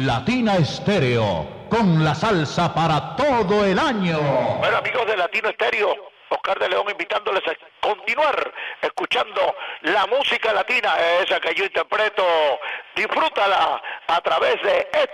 Latina Estéreo, con la salsa para todo el año. Bueno, amigos de Latino Estéreo, Oscar de León invitándoles a continuar escuchando la música latina, esa que yo interpreto. Disfrútala a través de